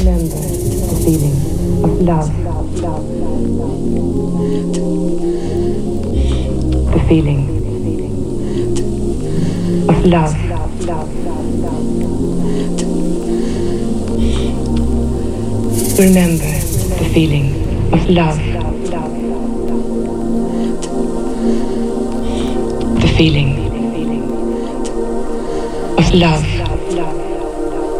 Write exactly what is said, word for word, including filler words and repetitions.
Remember the feeling of love. The feeling of love. Remember the feeling of love. The feeling of love.